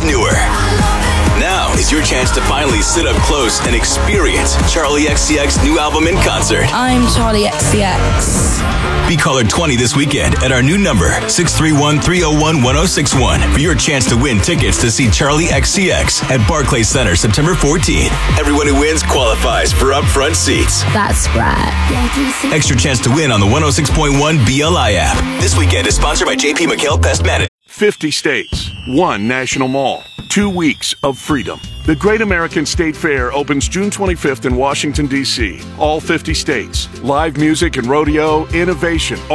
newer. Now is your chance to finally sit up close and experience Charlie XCX's new album in concert. I'm Charlie XCX. Be caller 20 this weekend at our new number, 631-301-1061, for your chance to win tickets to see Charlie XCX at Barclays Center September 14th. Everyone who wins qualifies for upfront seats. That's right. Extra chance to win on the 106.1 BLI app. This weekend is sponsored by JP McHale Pest Management. 50 states, one national mall, 2 weeks of freedom. The Great American State Fair opens June 25th in Washington, D.C. All 50 states. Live music and rodeo, innovation.